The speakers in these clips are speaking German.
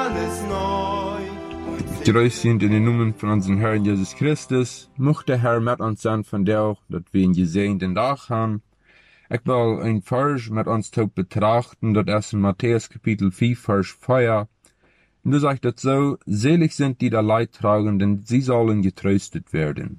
alles neu. Gereist sind in den Namen von unserem Herrn Jesus Christus. Mocht der Herr mit uns sein von der auch, dass wir ihn gesehen den Tag haben. Ich will ein Vers mit uns betrachten, das ist in Matthäus Kapitel 4, Vers 4. Und du sagst das so, selig sind die da Leid tragen, denn sie sollen getröstet werden.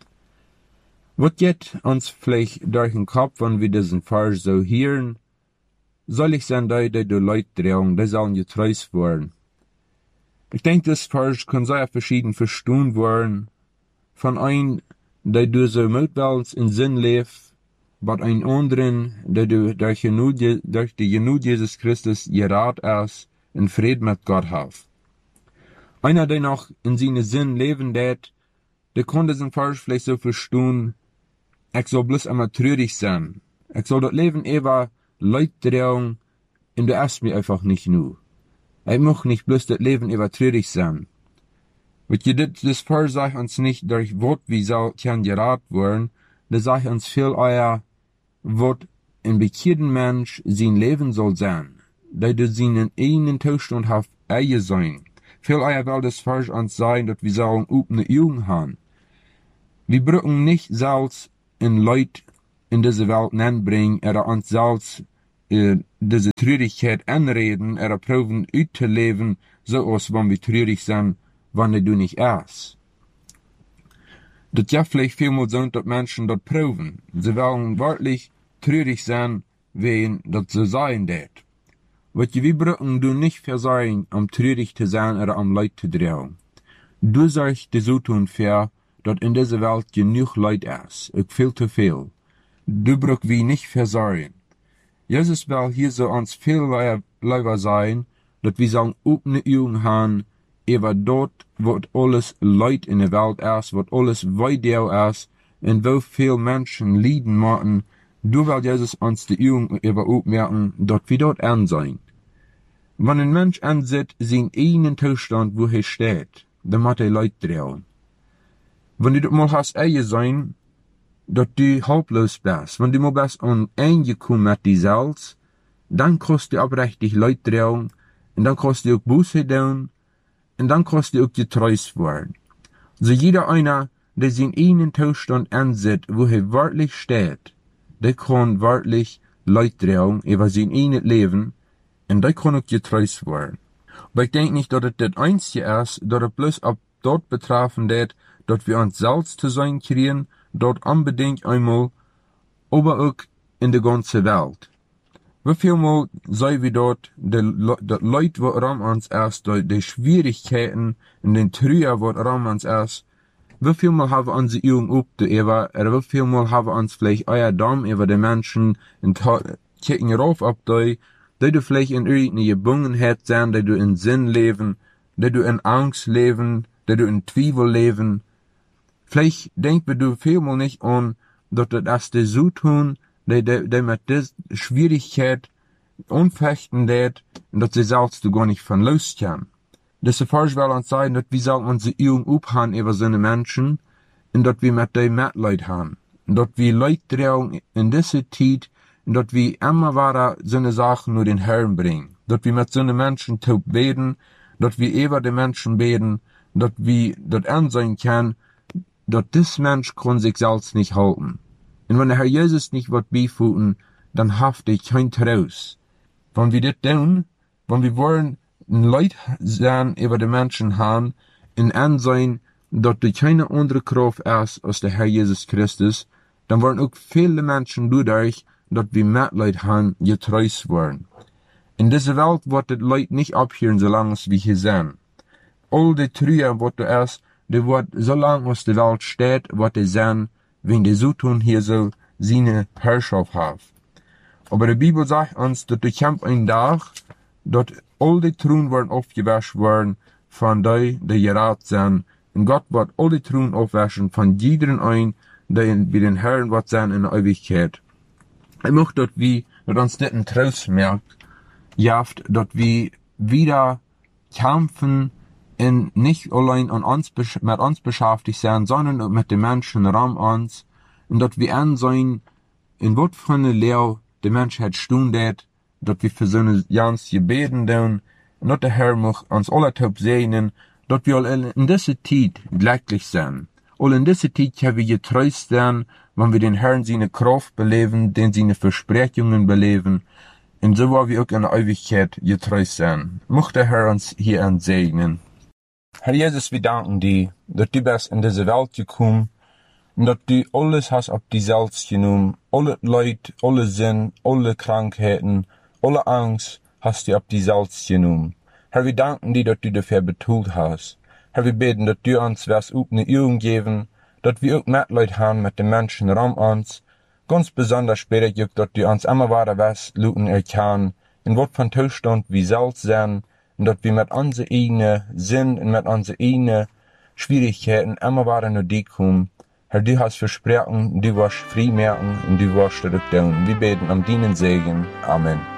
Was geht uns vielleicht durch den Kopf, wenn wir diesen Vers so hören? Selig sind die du Leid tragen, die sollen getröstet werden. Ich denke, das Vers kann sehr verschieden verstanden werden. Von einem, der du so mutwillig in Sinn lebt, bei einem anderen, der du durch die Genug Jesus Christus gerat ist, in Frieden mit Gott hat. Einer, der noch in seinem Sinn leben wird, der kann diesen Vers vielleicht so verstehen, ich soll bloß einmal traurig sein. Ich soll das Leben eher Leid tragen, und du erst mir einfach nicht nur. Ich mag nicht bloß das Leben übertrürig sein. Weil das Vers sagt uns nicht durch Wort, wie soll kann gerat werden, das sagt uns viel eher, was ein bekehrten Mensch sein Leben soll sein, da du seinen eigenen Zustand hat eigen sein. Viel eher will das Vers uns sagen, dass wir sollen offene Augen haben. Wir brauchen nicht selbst in Leute in diese Welt bringen, oder uns selbst diese Traurigkeit anreden, oder proben auszuleben, so als wenn wir traurig sind, wenn du nicht erst. Das ja vielleicht vielmal so, dass Menschen das proben. Sie wollen wirklich traurig sein, wen das so sein wird. Was wir brauchen du nicht versagen, um traurig zu sein oder um Leid zu tragen. Du sollst dir so tun für, dass in dieser Welt genug Leid ist, auch viel zu viel. Du brauchst wie nicht versagen. Jesus will hier so uns viel lieber sein, dass wir sagen, offene Augen haben, über dort, wo alles Leid in der Welt ist, wo alles weiter ist, und wo viel Menschen leiden machen, du will Jesus uns die Augen über aufmerken, dass wir dort sein. Wenn ein Mensch ansieht, seinen eigenen Zustand, wo steht, dann muss Leid tragen. Wenn du das mal hast sein, dass du haltlos bist, wenn du mal bist angekommen mit dir selbst, dann kannst du aufrichtig Leid tragen, und dann kannst du auch Buße tun, und dann kannst du auch getröstet werden. So jeder einer, der seinen eigenen Zustand ansieht, wo wirklich steht, der kann wirklich Leid tragen über sein eigenes Leben, und der kann auch getröstet werden. Aber ich denke nicht, dass das Einzige ist, dass es bloß ab dort betroffen wird, dass wir uns selbst zu sein kriegen, dort unbedingt einmal, aber auch in der ganzen Welt. Wie viel Mal sei wir dort, die Leute, wo rum uns ist, die Schwierigkeiten und den Trüger, wo rum uns ist, wie viel Mal haben wir unsere Augen aufgeübt, oder wie viel Mal haben wir uns vielleicht euer Daumen über die Menschen und kicken rauf ab die du vielleicht in irgendeine Gebungenheit sein, die du in Sinn leben, die du in Angst leben, die du in Zweifel leben. Vielleicht denkst du vielmal nicht an, dass das die so tun, die mit dieser Schwierigkeit unfechten wird, und dass sie selbst du gar nicht von los kann. Das Vers will uns sagen, dass wir sollen unsere Augen aufhaben über so eine Menschen, und dass wir mit dem Mitleid haben. Und dass wir Leid tragen in dieser Zeit, und dass wir immer weiter so eine Sachen nur den Herrn bringen. Dass wir mit so einen Menschen beten, dass wir über die Menschen beten, dass wir das ansehen können, dass das Mensch kann sich selbst nicht halten. Und wenn der Herr Jesus nicht wird beifügen, dann haft ich kein Trost. Wenn wir das tun, wenn wir wollen, Leid sein über die Menschen haben, und ansehen, dass du keine andere Kraft ist als der Herr Jesus Christus, dann wollen auch viele Menschen dadurch, dass wir Mitleid haben, getröstet werden. In dieser Welt wird das Leid nicht abhören, solange wir hier sind. All die Trüger, was du ist, die wird, solange es die Welt steht, wird die sein, wenn die so tun hier so seine Herrschaft hat. Aber die Bibel sagt uns, dass du kämpft ein Tag, dass all die Trügen werden aufgewaschen werden von die gerat sind, und Gott wird all die Trügen aufwaschen von jedem ein, der wie den Herrn wird sein in der Ewigkeit. Ich möchte, dass uns das ein Trost merkt, jaft, dass wir wieder kämpfen, und nicht allein mit uns beschäftigt sein, sondern auch mit den Menschen rum uns, und dass wir ansehen, in was für eine Lehre die Menschheit stundet, dass wir für so eine ganz gebeten tun, und dat der Herr mag uns alle taub segnen, dat wir all in dieser Zeit glücklich sein. All in dieser Zeit können wir getröst sein, wenn wir den Herrn seine Kraft beleben, den seine Versprechungen beleben, und so wollen wir auch in der Ewigkeit getröst sein. Möchte der Herr uns hier segnen. Herr Jesus, wir danken dir, dass du bist in diese Welt gekommen, und dass du alles hast auf die selbst genommen, alle Leid, alle Sinn, alle Krankheiten, alle Angst hast du auf die selbst genommen. Herr, wir danken dir, dass du dafür betont hast. Herr, wir beten, dass du uns was offene Augen geben, dass wir auch Mitleid haben mit den Menschen rum uns. Ganz besonders bete ich, dass du uns immer weiter was luten erkennen, in was von Zustand wir selbst sind, und dass wir mit unseren eigenen Sinn und mit unseren eigenen Schwierigkeiten immer weiter nach dir kommen. Herr, du hast versprochen, du wirst frei machen und du wirst das tun. Wir beten um deinen Segen. Amen.